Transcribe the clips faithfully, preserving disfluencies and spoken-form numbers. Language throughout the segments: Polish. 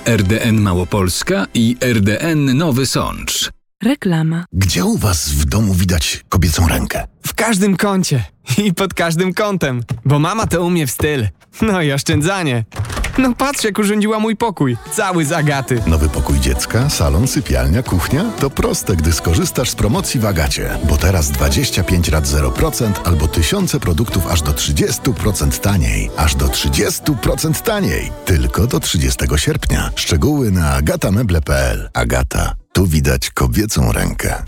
R D N Małopolska i R D N Nowy Sącz. Reklama. Gdzie u was w domu widać kobiecą rękę? W każdym kącie i pod każdym kątem, bo mama to umie w styl. No i oszczędzanie. No patrz, jak urządziła mój pokój. Cały z Agaty. Nowy pokój dziecka, salon, sypialnia, kuchnia? To proste, gdy skorzystasz z promocji w Agacie. Bo teraz dwadzieścia pięć rat zero procent albo tysiące produktów aż do trzydzieści procent taniej. Aż do trzydzieści procent taniej. Tylko do trzydziestego sierpnia. Szczegóły na agatameble kropka p l. Agata. Tu widać kobiecą rękę.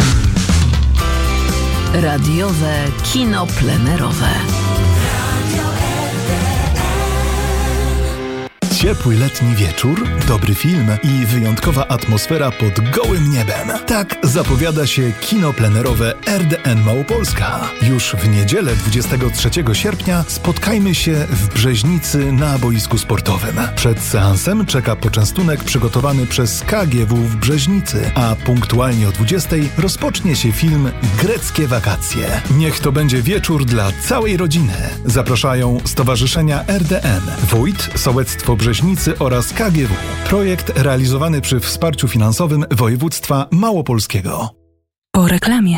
Radiowe kino plenerowe. Ciepły letni wieczór, dobry film i wyjątkowa atmosfera pod gołym niebem. Tak zapowiada się kino plenerowe R D N Małopolska. Już w niedzielę dwudziestego trzeciego sierpnia spotkajmy się w Brzeźnicy na boisku sportowym. Przed seansem czeka poczęstunek przygotowany przez K G W w Brzeźnicy, a punktualnie o dwudziestej rozpocznie się film Greckie wakacje. Niech to będzie wieczór dla całej rodziny. Zapraszają stowarzyszenia R D N, Wójt, Sołectwo Brzeźnicy oraz K G W. Projekt realizowany przy wsparciu finansowym województwa małopolskiego. Po reklamie.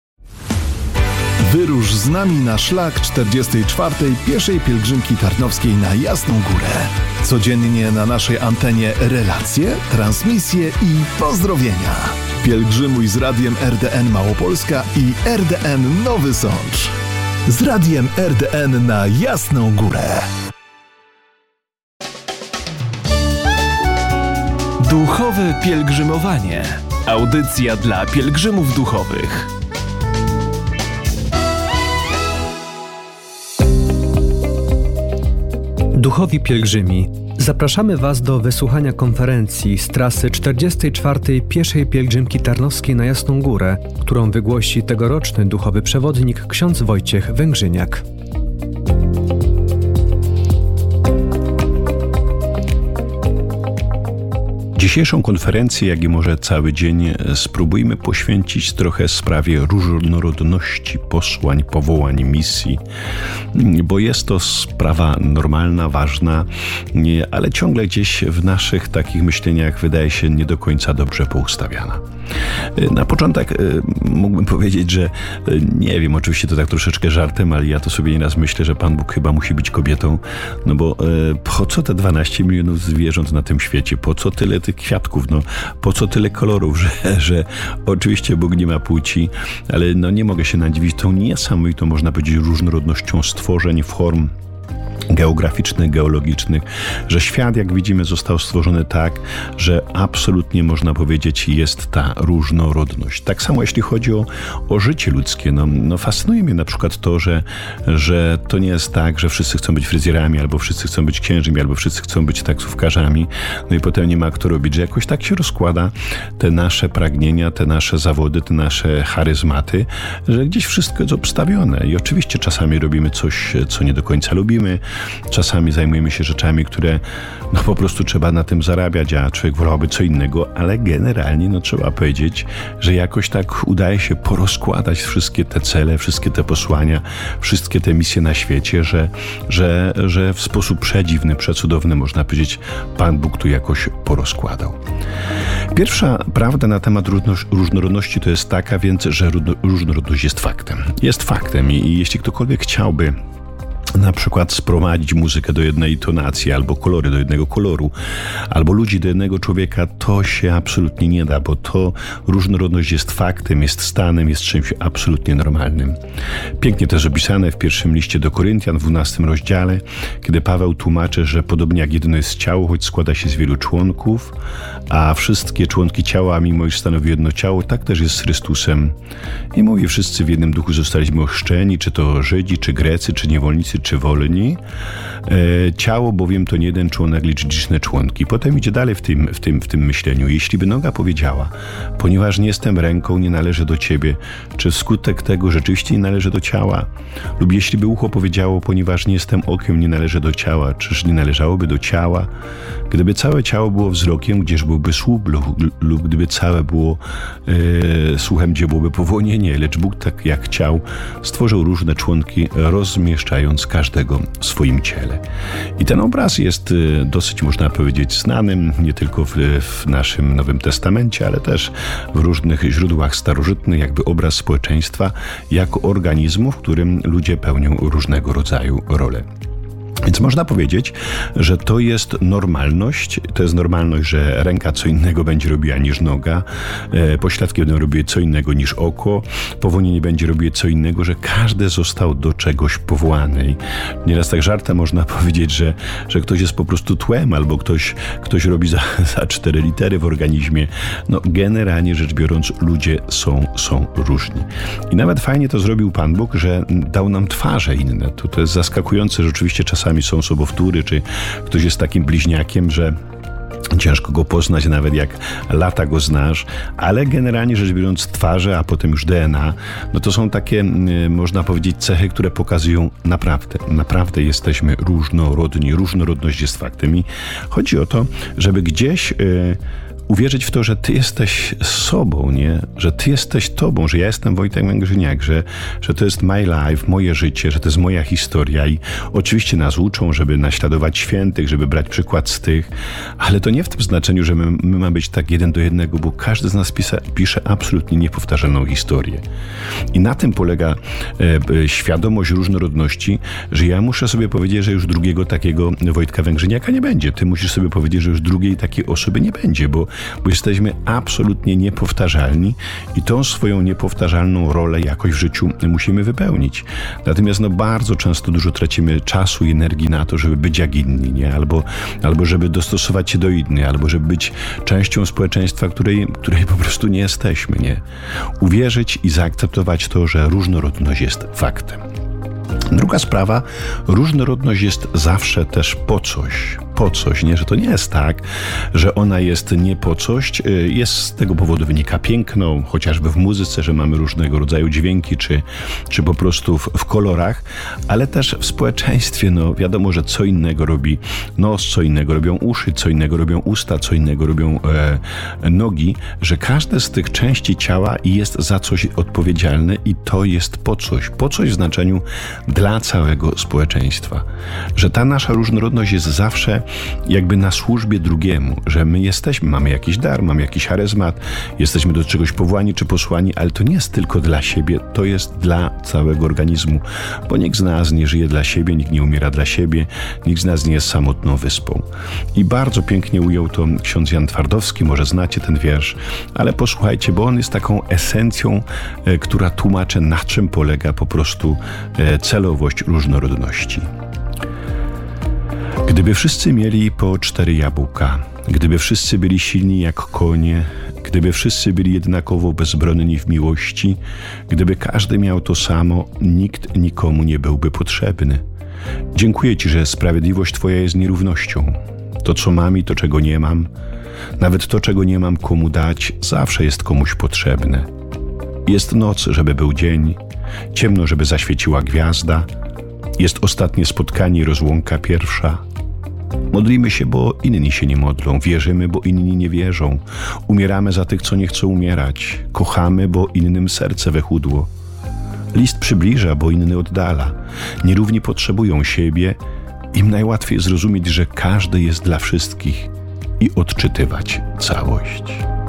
Wyrusz z nami na szlak czterdziestej czwartej pieszej pielgrzymki tarnowskiej na Jasną Górę. Codziennie na naszej antenie relacje, transmisje i pozdrowienia. Pielgrzymuj z radiem R D N Małopolska i R D N Nowy Sącz. Z radiem R D N na Jasną Górę. Duchowe pielgrzymowanie. Audycja dla pielgrzymów duchowych. Duchowi pielgrzymi, zapraszamy Was do wysłuchania konferencji z trasy czterdziestej czwartej pieszej pielgrzymki tarnowskiej na Jasną Górę, którą wygłosi tegoroczny duchowy przewodnik ksiądz Wojciech Węgrzyniak. Dzisiejszą konferencję, jak i może cały dzień, spróbujmy poświęcić trochę sprawie różnorodności posłań, powołań, misji, bo jest to sprawa normalna, ważna, ale ciągle gdzieś w naszych takich myśleniach wydaje się nie do końca dobrze poustawiana. Na początek mógłbym powiedzieć, że nie wiem, oczywiście to tak troszeczkę żartem, ale ja to sobie nieraz myślę, że Pan Bóg chyba musi być kobietą, no bo po co te dwanaście milionów zwierząt na tym świecie, po co tyle tych kwiatków, no po co tyle kolorów, że, że oczywiście Bóg nie ma płci, ale no nie mogę się nadziwić tą niesamowitą, można powiedzieć, różnorodnością stworzeń, form geograficznych, geologicznych, że świat, jak widzimy, został stworzony tak, że absolutnie można powiedzieć, jest ta różnorodność. Tak samo jeśli chodzi o, o życie ludzkie. No, no fascynuje mnie na przykład to, że, że to nie jest tak, że wszyscy chcą być fryzjerami, albo wszyscy chcą być księżmi, albo wszyscy chcą być taksówkarzami, no i potem nie ma kto robić, że jakoś tak się rozkłada te nasze pragnienia, te nasze zawody, te nasze charyzmaty, że gdzieś wszystko jest obstawione i oczywiście czasami robimy coś, co nie do końca lubimy, czasami zajmujemy się rzeczami, które no po prostu trzeba na tym zarabiać, a człowiek wolałby co innego, ale generalnie no trzeba powiedzieć, że jakoś tak udaje się porozkładać wszystkie te cele, wszystkie te posłania, wszystkie te misje na świecie, że, że, że w sposób przedziwny, przecudowny, można powiedzieć, Pan Bóg tu jakoś porozkładał. Pierwsza prawda na temat różnorodności to jest taka więc, że różnorodność jest faktem. Jest faktem i, i jeśli ktokolwiek chciałby na przykład sprowadzić muzykę do jednej tonacji, albo kolory do jednego koloru, albo ludzi do jednego człowieka, to się absolutnie nie da, bo to różnorodność jest faktem, jest stanem, jest czymś absolutnie normalnym. Pięknie też opisane w pierwszym liście do Koryntian, w dwunastym rozdziale, kiedy Paweł tłumaczy, że podobnie jak jedno jest ciało, choć składa się z wielu członków, a wszystkie członki ciała, mimo iż stanowi jedno ciało, tak też jest z Chrystusem. I mówi, wszyscy w jednym duchu zostaliśmy ochrzczeni, czy to Żydzi, czy Grecy, czy niewolnicy, czy wolni. E, ciało bowiem to nie jeden członek, lecz liczne członki. Potem idzie dalej w tym, w tym, w tym myśleniu. Jeśli by noga powiedziała, ponieważ nie jestem ręką, nie należy do ciebie, czy wskutek tego rzeczywiście nie należy do ciała? Lub jeśli by ucho powiedziało, ponieważ nie jestem okiem, nie należy do ciała, czyż nie należałoby do ciała? Gdyby całe ciało było wzrokiem, gdzież byłby słuch, lub, lub gdyby całe było e, słuchem, gdzie byłoby powonienie, lecz Bóg tak jak chciał, stworzył różne członki, rozmieszczając każdego w swoim ciele. I ten obraz jest dosyć, można powiedzieć, znanym nie tylko w, w naszym Nowym Testamencie, ale też w różnych źródłach starożytnych, jakby obraz społeczeństwa jako organizmu, w którym ludzie pełnią różnego rodzaju role. Więc można powiedzieć, że to jest normalność, to jest normalność, że ręka co innego będzie robiła niż noga, e, pośladki będą robiły co innego niż oko, powonienie będzie robiło co innego, że każdy został do czegoś powołany. Nieraz tak żartem można powiedzieć, że, że ktoś jest po prostu tłem, albo ktoś, ktoś robi za, za cztery litery w organizmie. No generalnie rzecz biorąc, ludzie są, są różni. I nawet fajnie to zrobił Pan Bóg, że dał nam twarze inne. To, to jest zaskakujące, że oczywiście czasami są sobowtóry, czy ktoś jest takim bliźniakiem, że ciężko go poznać, nawet jak lata go znasz, ale generalnie rzecz biorąc twarze, a potem już D N A, no to są takie, można powiedzieć, cechy, które pokazują naprawdę, naprawdę jesteśmy różnorodni. Różnorodność jest faktem i chodzi o to, żeby gdzieś yy, uwierzyć w to, że ty jesteś sobą, nie? Że ty jesteś tobą, że ja jestem Wojtek Węgrzyniak, że, że to jest my life, moje życie, że to jest moja historia i oczywiście nas uczą, żeby naśladować świętych, żeby brać przykład z tych, ale to nie w tym znaczeniu, że my, my mamy być tak jeden do jednego, bo każdy z nas pisa, pisze absolutnie niepowtarzalną historię. I na tym polega e, e, świadomość różnorodności, że ja muszę sobie powiedzieć, że już drugiego takiego Wojtka Węgrzyniaka nie będzie. Ty musisz sobie powiedzieć, że już drugiej takiej osoby nie będzie, bo bo jesteśmy absolutnie niepowtarzalni i tą swoją niepowtarzalną rolę jakoś w życiu musimy wypełnić. Natomiast no bardzo często dużo tracimy czasu i energii na to, żeby być jak inni, nie? Albo, albo żeby dostosować się do innych, albo żeby być częścią społeczeństwa, której, której po prostu nie jesteśmy, nie? Uwierzyć i zaakceptować to, że różnorodność jest faktem. Druga sprawa, różnorodność jest zawsze też po coś. Po coś, nie? Że to nie jest tak, że ona jest nie po coś. Jest z tego powodu wynika piękno, chociażby w muzyce, że mamy różnego rodzaju dźwięki, czy, czy po prostu w, w kolorach, ale też w społeczeństwie, no wiadomo, że co innego robi nos, co innego robią uszy, co innego robią usta, co innego robią e, nogi, że każde z tych części ciała jest za coś odpowiedzialne i to jest po coś. Po coś w znaczeniu dla całego społeczeństwa. Że ta nasza różnorodność jest zawsze jakby na służbie drugiemu, że my jesteśmy, mamy jakiś dar, mamy jakiś charyzmat, jesteśmy do czegoś powołani czy posłani, ale to nie jest tylko dla siebie, to jest dla całego organizmu, bo nikt z nas nie żyje dla siebie, nikt nie umiera dla siebie, nikt z nas nie jest samotną wyspą. I bardzo pięknie ujął to ksiądz Jan Twardowski, może znacie ten wiersz, ale posłuchajcie, bo on jest taką esencją, e, która tłumaczy, na czym polega po prostu e, celowość różnorodności. Gdyby wszyscy mieli po cztery jabłka, gdyby wszyscy byli silni jak konie, gdyby wszyscy byli jednakowo bezbronni w miłości, gdyby każdy miał to samo, nikt nikomu nie byłby potrzebny. Dziękuję Ci, że sprawiedliwość Twoja jest nierównością. To, co mam i to, czego nie mam, nawet to, czego nie mam komu dać, zawsze jest komuś potrzebne. Jest noc, żeby był dzień, ciemno, żeby zaświeciła gwiazda, jest ostatnie spotkanie i rozłąka pierwsza. Modlimy się, bo inni się nie modlą. Wierzymy, bo inni nie wierzą. Umieramy za tych, co nie chcą umierać. Kochamy, bo innym serce wechudło. List przybliża, bo inny oddala. Nierówni potrzebują siebie. Im najłatwiej zrozumieć, że każdy jest dla wszystkich i odczytywać całość.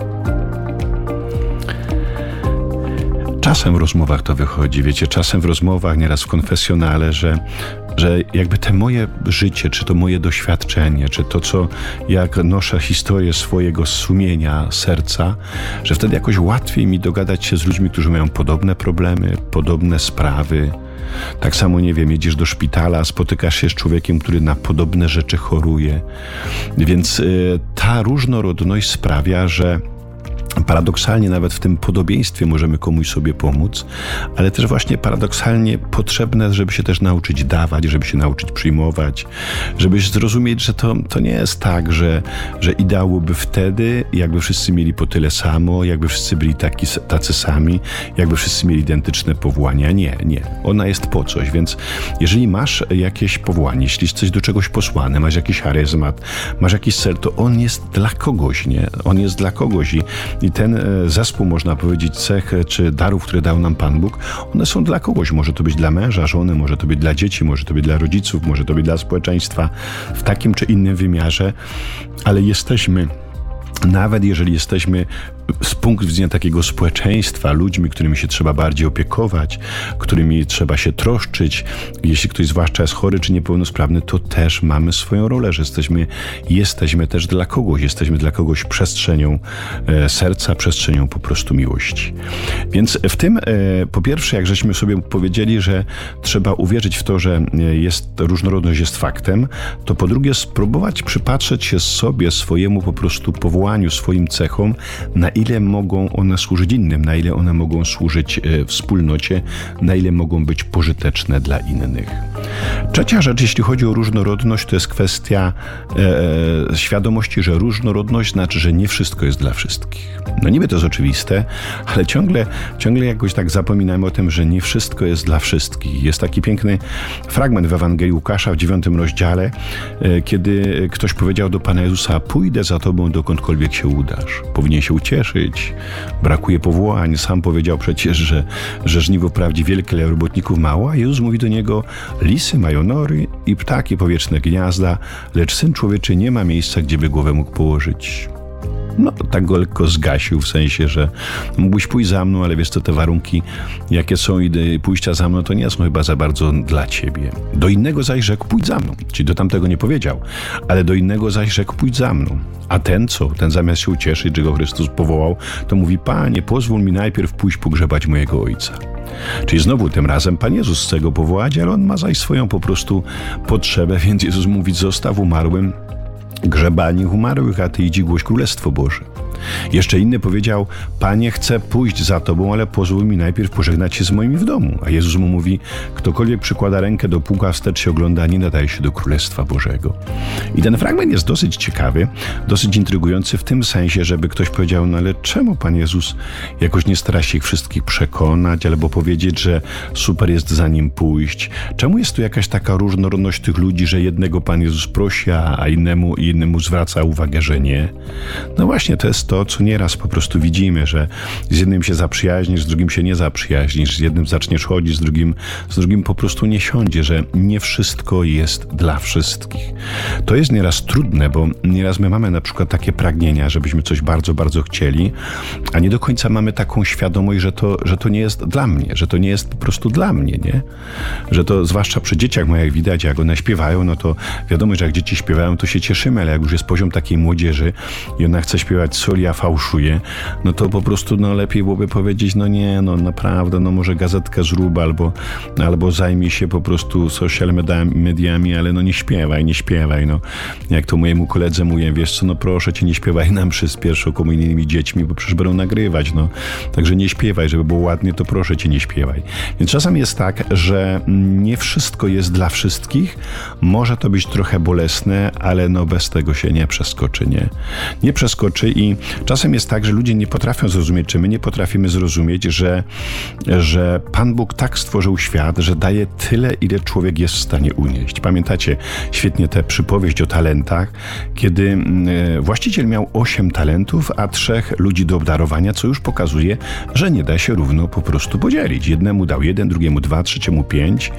Czasem w rozmowach to wychodzi, wiecie, czasem w rozmowach, nieraz w konfesjonale, że, że jakby te moje życie, czy to moje doświadczenie, czy to, co jak noszę historię swojego sumienia, serca, że wtedy jakoś łatwiej mi dogadać się z ludźmi, którzy mają podobne problemy, podobne sprawy. Tak samo, nie wiem, jedziesz do szpitala, spotykasz się z człowiekiem, który na podobne rzeczy choruje. Więc y, ta różnorodność sprawia, że paradoksalnie nawet w tym podobieństwie możemy komuś sobie pomóc, ale też właśnie paradoksalnie potrzebne, żeby się też nauczyć dawać, żeby się nauczyć przyjmować, żeby zrozumieć, że to, to nie jest tak, że, że ideał byłby wtedy, jakby wszyscy mieli po tyle samo, jakby wszyscy byli taki, tacy sami, jakby wszyscy mieli identyczne powołania. Nie, nie. Ona jest po coś, więc jeżeli masz jakieś powołanie, jeśli jesteś do czegoś posłany, masz jakiś charyzmat, masz jakiś cel, to on jest dla kogoś, nie? On jest dla kogoś i I I ten zespół, można powiedzieć, cech czy darów, które dał nam Pan Bóg, one są dla kogoś. Może to być dla męża, żony, może to być dla dzieci, może to być dla rodziców, może to być dla społeczeństwa w takim czy innym wymiarze, ale jesteśmy, nawet jeżeli jesteśmy z punktu widzenia takiego społeczeństwa, ludźmi, którymi się trzeba bardziej opiekować, którymi trzeba się troszczyć, jeśli ktoś zwłaszcza jest chory czy niepełnosprawny, to też mamy swoją rolę, że jesteśmy, jesteśmy też dla kogoś, jesteśmy dla kogoś przestrzenią e, serca, przestrzenią po prostu miłości. Więc w tym, e, po pierwsze, jak żeśmy sobie powiedzieli, że trzeba uwierzyć w to, że jest, różnorodność jest faktem, to po drugie spróbować przypatrzeć się sobie, swojemu po prostu powołaniu, swoim cechom, na ile mogą one służyć innym, na ile one mogą służyć e, wspólnocie, na ile mogą być pożyteczne dla innych. Trzecia rzecz, jeśli chodzi o różnorodność, to jest kwestia e, świadomości, że różnorodność znaczy, że nie wszystko jest dla wszystkich. No niby to jest oczywiste, ale ciągle, ciągle jakoś tak zapominamy o tym, że nie wszystko jest dla wszystkich. Jest taki piękny fragment w Ewangelii Łukasza w dziewiątym rozdziale, e, kiedy ktoś powiedział do Pana Jezusa: pójdę za Tobą dokądkolwiek się udasz. Powinien się ucieszyć, brakuje powołań. Sam powiedział przecież, że, że żniwo wprawdzie wielkie, ale robotników mało, a Jezus mówi do niego: lisy mają nory i ptaki powietrzne gniazda, lecz Syn Człowieczy nie ma miejsca, gdzie by głowę mógł położyć. No, tak go lekko zgasił, w sensie, że mógłbyś pójść za mną, ale wiesz co, te warunki, jakie są i pójścia za mną, to nie są chyba za bardzo dla ciebie. Do innego zaś rzekł: pójdź za mną. Czyli do tamtego nie powiedział, ale do innego zaś rzekł: pójdź za mną. A ten co? Ten zamiast się ucieszyć, że go Chrystus powołał, to mówi: Panie, pozwól mi najpierw pójść pogrzebać mojego ojca. Czyli znowu tym razem Pan Jezus chce go powołać, ale on ma zaś swoją po prostu potrzebę, więc Jezus mówi: zostaw umarłym grzebanie umarłych, a ty idź głoś Królestwo Boże. Jeszcze inny powiedział: Panie, chcę pójść za Tobą, ale pozwól mi najpierw pożegnać się z moimi w domu. A Jezus mu mówi: ktokolwiek przykłada rękę do pługa, wstecz się ogląda, nie nadaje się do Królestwa Bożego. I ten fragment jest dosyć ciekawy, dosyć intrygujący w tym sensie, żeby ktoś powiedział: no ale czemu Pan Jezus jakoś nie stara się ich wszystkich przekonać, albo powiedzieć, że super jest za Nim pójść? Czemu jest tu jakaś taka różnorodność tych ludzi, że jednego Pan Jezus prosi, a innemu, innemu zwraca uwagę, że nie? No właśnie, to jest to, co nieraz po prostu widzimy, że z jednym się zaprzyjaźnisz, z drugim się nie zaprzyjaźnisz, z jednym zaczniesz chodzić, z drugim, z drugim po prostu nie siądzie, że nie wszystko jest dla wszystkich. To jest nieraz trudne, bo nieraz my mamy na przykład takie pragnienia, żebyśmy coś bardzo, bardzo chcieli, a nie do końca mamy taką świadomość, że to, że to nie jest dla mnie, że to nie jest po prostu dla mnie, nie? Że to zwłaszcza przy dzieciach, no jak widać, jak one śpiewają, no to wiadomo, że jak dzieci śpiewają, to się cieszymy, ale jak już jest poziom takiej młodzieży i ona chce śpiewać soli, a fałszuje, no to po prostu no lepiej byłoby powiedzieć: no nie, no naprawdę, no może gazetkę zrób, albo, albo zajmij się po prostu social mediami, ale no nie śpiewaj, nie śpiewaj, no. Jak to mojemu koledze mówię: wiesz co, no proszę cię, nie śpiewaj nam przy pierwszokomunijnymi dziećmi, bo przecież będą nagrywać, no. Także nie śpiewaj, żeby było ładnie, to proszę cię, nie śpiewaj. Więc czasem jest tak, że nie wszystko jest dla wszystkich, może to być trochę bolesne, ale no bez tego się nie przeskoczy, nie? Nie przeskoczy i czasem jest tak, że ludzie nie potrafią zrozumieć, czy my nie potrafimy zrozumieć, że, że Pan Bóg tak stworzył świat, że daje tyle, ile człowiek jest w stanie unieść. Pamiętacie świetnie tę przypowieść o talentach, kiedy właściciel miał osiem talentów, a trzech ludzi do obdarowania, co już pokazuje, że nie da się równo po prostu podzielić. Jednemu dał jeden, drugiemu dwa, trzeciemu pięć.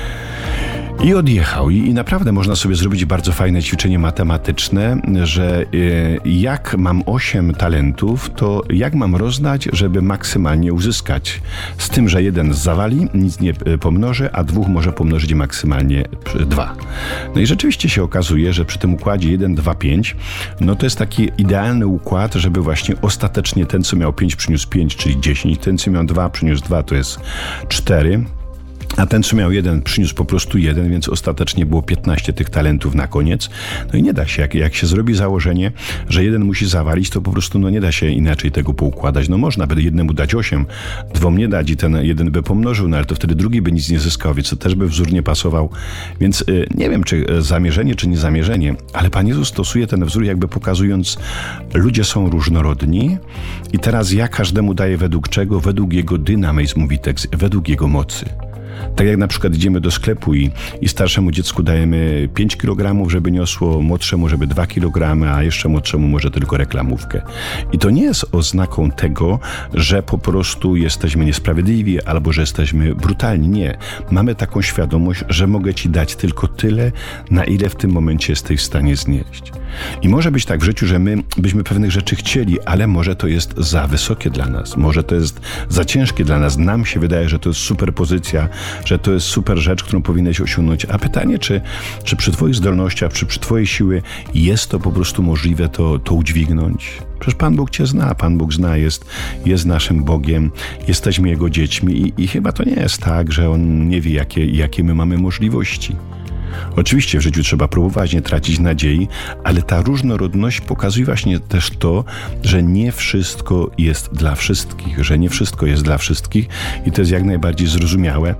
I odjechał. I, I naprawdę można sobie zrobić bardzo fajne ćwiczenie matematyczne, że y, jak mam osiem talentów, to jak mam rozdać, żeby maksymalnie uzyskać. Z tym, że jeden zawali, nic nie pomnoży, a dwóch może pomnożyć maksymalnie dwa. No i rzeczywiście się okazuje, że przy tym układzie jeden, dwa, pięć, no to jest taki idealny układ, żeby właśnie ostatecznie ten, co miał pięć, przyniósł pięć, czyli dziesięć, ten, co miał dwa, przyniósł dwa, to jest cztery. A ten, co miał jeden, przyniósł po prostu jeden, więc ostatecznie było piętnaście tych talentów na koniec. No i nie da się, jak, jak się zrobi założenie, że jeden musi zawalić, to po prostu no nie da się inaczej tego poukładać. No można by jednemu dać osiem, dwom nie dać i ten jeden by pomnożył, no ale to wtedy drugi by nic nie zyskał, więc to też by wzór nie pasował. Więc y, nie wiem, czy zamierzenie, czy niezamierzenie, ale Pan Jezus stosuje ten wzór jakby pokazując, ludzie są różnorodni i teraz ja każdemu daję według czego? Według jego dynamizm, mówi tekst, według jego mocy. Tak jak na przykład idziemy do sklepu i, i starszemu dziecku dajemy pięć kilogramów, żeby niosło, młodszemu, żeby dwa kilogramy, a jeszcze młodszemu może tylko reklamówkę. I to nie jest oznaką tego, że po prostu jesteśmy niesprawiedliwi albo że jesteśmy brutalni. Nie. Mamy taką świadomość, że mogę ci dać tylko tyle, na ile w tym momencie jesteś w stanie znieść. I może być tak w życiu, że my byśmy pewnych rzeczy chcieli, ale może to jest za wysokie dla nas, może to jest za ciężkie dla nas. Nam się wydaje, że to jest super pozycja, że to jest super rzecz, którą powinieneś osiągnąć. A pytanie, czy, czy przy twoich zdolnościach, czy przy twojej siły jest to po prostu możliwe to, to udźwignąć? Przecież Pan Bóg cię zna, Pan Bóg zna, jest, jest naszym Bogiem, jesteśmy Jego dziećmi i, i chyba to nie jest tak, że On nie wie, jakie, jakie my mamy możliwości. Oczywiście w życiu trzeba próbować, nie tracić nadziei, ale ta różnorodność pokazuje właśnie też to, że nie wszystko jest dla wszystkich, że nie wszystko jest dla wszystkich i to jest jak najbardziej zrozumiałe,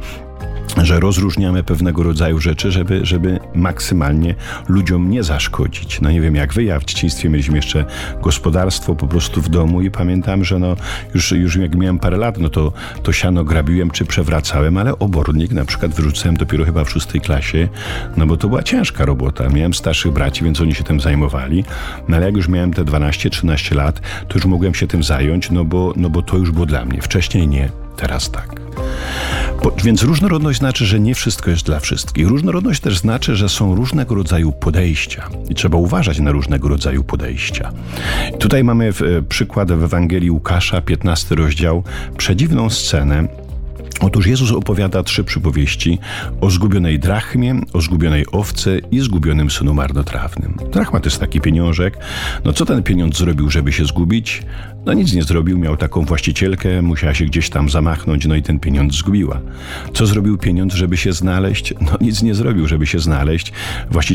że rozróżniamy pewnego rodzaju rzeczy, żeby, żeby maksymalnie ludziom nie zaszkodzić. No nie wiem jak wy, ja w dzieciństwie mieliśmy jeszcze gospodarstwo po prostu w domu i pamiętam, że no już, już jak miałem parę lat, no to, to siano grabiłem czy przewracałem, ale obornik na przykład wyrzucałem dopiero chyba w szóstej klasie, no bo to była ciężka robota. Miałem starszych braci, więc oni się tym zajmowali, no ale jak już miałem te dwanaście trzynaście lat, to już mogłem się tym zająć, no bo, no bo to już było dla mnie. Wcześniej nie, teraz tak. Bo, więc różnorodność znaczy, że nie wszystko jest dla wszystkich. Różnorodność też znaczy, że są różnego rodzaju podejścia i trzeba uważać na różnego rodzaju podejścia. I tutaj mamy w, przykład w Ewangelii Łukasza, piętnasty rozdział, przedziwną scenę. Otóż Jezus opowiada trzy przypowieści o zgubionej drachmie, o zgubionej owcy i zgubionym synu marnotrawnym. Drachma to jest taki pieniążek. No co ten pieniądz zrobił, żeby się zgubić? No nic nie zrobił, miał taką właścicielkę, musiała się gdzieś tam zamachnąć, no i ten pieniądz zgubiła. Co zrobił pieniądz, żeby się znaleźć? No nic nie zrobił, żeby się znaleźć. Właścicielka